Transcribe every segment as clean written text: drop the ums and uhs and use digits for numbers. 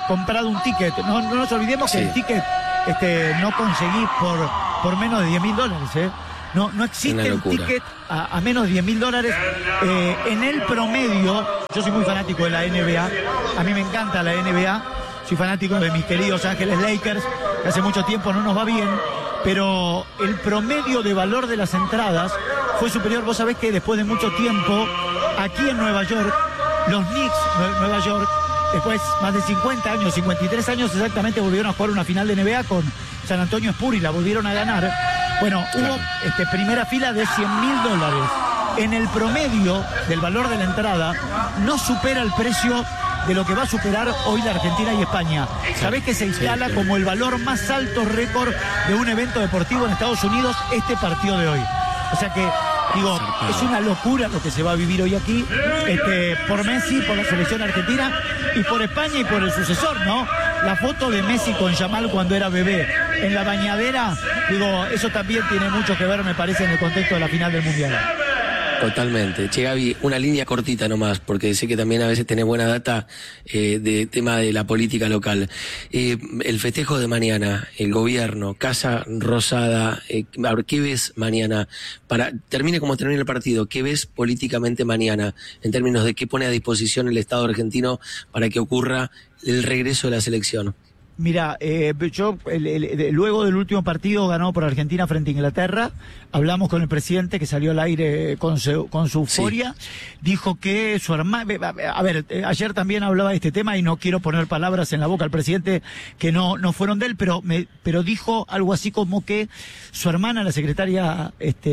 comprado un ticket. No nos olvidemos que el ticket no conseguí por menos de $10.000, No existe el ticket a menos de $10.000. En el promedio, yo soy muy fanático de la NBA, a mí me encanta la NBA, soy fanático de mis queridos Ángeles Lakers, que hace mucho tiempo no nos va bien, pero el promedio de valor de las entradas fue superior. Vos sabés que después de mucho tiempo, aquí en Nueva York, los Knicks de Nueva York, después más de 50 años, 53 años exactamente, volvieron a jugar una final de NBA con San Antonio Spurs y la volvieron a ganar. Bueno, hubo primera fila de $100.000. En el promedio del valor de la entrada no supera el precio de lo que va a superar hoy la Argentina y España. Sabés que se instala como el valor más alto récord de un evento deportivo en Estados Unidos este partido de hoy. O sea que, digo, es una locura lo que se va a vivir hoy aquí, por Messi, por la selección argentina y por España y por el sucesor, ¿no? La foto de Messi con Yamal cuando era bebé en la bañadera, digo, eso también tiene mucho que ver, me parece, en el contexto de la final del Mundial. Totalmente. Che, Gaby, una línea cortita nomás, porque sé que también a veces tenés buena data de tema de la política local. El festejo de mañana, el gobierno, Casa Rosada, ¿qué ves mañana? Termine como termine el partido, ¿qué ves políticamente mañana en términos de qué pone a disposición el Estado argentino para que ocurra el regreso de la selección? Mira, yo luego del último partido ganado por Argentina frente a Inglaterra, hablamos con el presidente que salió al aire con su euforia, dijo que su hermana, ayer también hablaba de este tema y no quiero poner palabras en la boca al presidente que no fueron de él, pero dijo algo así como que su hermana, la secretaria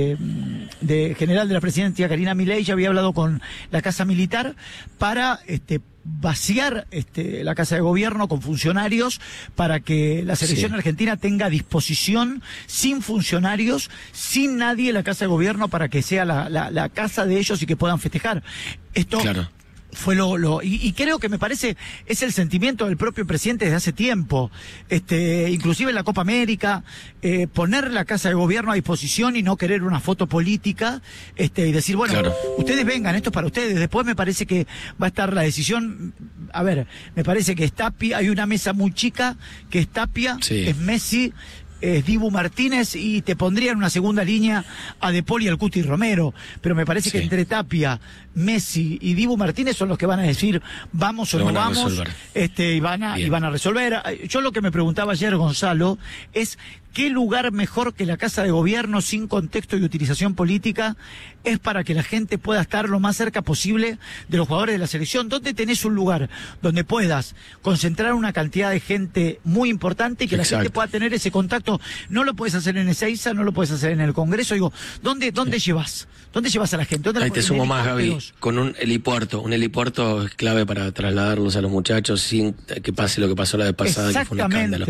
de general de la presidencia, Karina Milei, ya había hablado con la Casa Militar para vaciar la Casa de Gobierno con funcionarios para que la selección argentina tenga a disposición, sin funcionarios, sin nadie, la Casa de Gobierno para que sea la casa de ellos y que puedan festejar. Esto fue y creo que me parece es el sentimiento del propio presidente desde hace tiempo, inclusive en la Copa América, poner la Casa de Gobierno a disposición y no querer una foto política, y decir, bueno, ustedes vengan, esto es para ustedes. Después me parece que va a estar la decisión, me parece que es Tapia, hay una mesa muy chica que es Tapia, es Messi, es Dibu Martínez y te pondría en una segunda línea a De Paul y al Cuti Romero, pero me parece que entre Tapia, Messi y Dibu Martínez son los que van a decir vamos o no vamos, y van a resolver. Yo lo que me preguntaba ayer, Gonzalo, es ¿qué lugar mejor que la Casa de Gobierno sin contexto y utilización política es para que la gente pueda estar lo más cerca posible de los jugadores de la selección? ¿Dónde tenés un lugar donde puedas concentrar una cantidad de gente muy importante y que la gente pueda tener ese contacto? No lo puedes hacer en Ezeiza, no lo puedes hacer en el Congreso. Digo, ¿dónde llevas? ¿Dónde llevas a la gente? Ahí te sumo más, Gaby, con un helipuerto. Un helipuerto es clave para trasladarlos a los muchachos sin que pase lo que pasó la vez pasada, que fue un escándalo.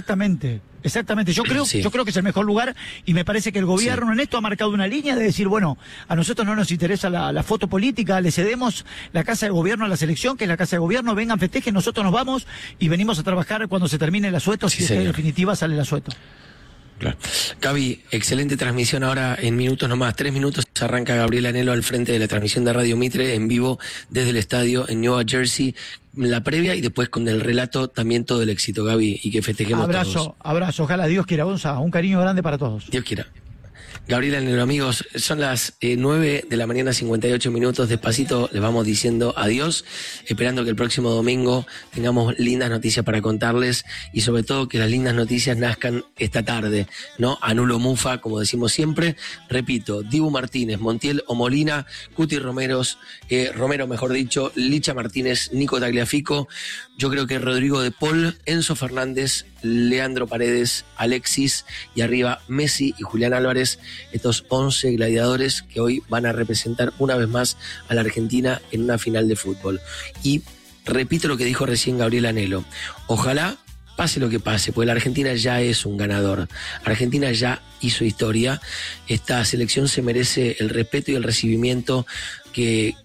Exactamente. Yo creo que es el mejor lugar y me parece que el gobierno en esto ha marcado una línea de decir, bueno, a nosotros no nos interesa la foto política, le cedemos la Casa de Gobierno a la selección, que es la Casa de Gobierno, vengan, festejen, nosotros nos vamos y venimos a trabajar cuando se termine el asueto, si es que en definitiva sale el asueto. Claro. Gaby, excelente transmisión ahora en minutos nomás, 3 minutos arranca Gabriel Anhelo al frente de la transmisión de Radio Mitre en vivo desde el estadio en Nueva Jersey, la previa y después con el relato también todo el éxito, Gaby, y que festejemos todos. Abrazo, ojalá Dios quiera, Gonza, un cariño grande para todos. Dios quiera. Gabriel Anhelo, amigos, son las 9 de la mañana, 58 minutos, despacito les vamos diciendo adiós, esperando que el próximo domingo tengamos lindas noticias para contarles y sobre todo que las lindas noticias nazcan esta tarde, ¿no? Anulo Mufa, como decimos siempre, repito, Dibu Martínez, Montiel o Molina, Cuti Romero, mejor dicho, Licha Martínez, Nico Tagliafico, yo creo que Rodrigo De Paul, Enzo Fernández, Leandro Paredes, Alexis y arriba Messi y Julián Álvarez, estos 11 gladiadores que hoy van a representar una vez más a la Argentina en una final de fútbol. Y repito lo que dijo recién Gabriel Anhelo, ojalá pase lo que pase, porque la Argentina ya es un ganador, Argentina ya hizo historia, esta selección se merece el respeto y el recibimiento que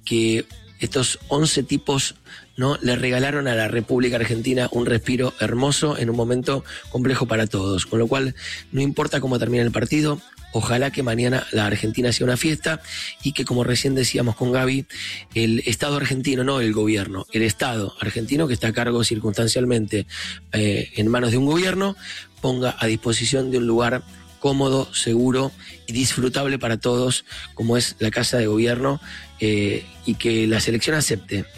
estos 11 tipos no le regalaron a la República Argentina, un respiro hermoso en un momento complejo para todos, con lo cual no importa cómo termine el partido, Ojalá que mañana la Argentina sea una fiesta y que, como recién decíamos con Gaby, el Estado argentino, no el gobierno, el Estado argentino, que está a cargo circunstancialmente en manos de un gobierno, ponga a disposición de un lugar cómodo, seguro y disfrutable para todos, como es la Casa de Gobierno, y que la selección acepte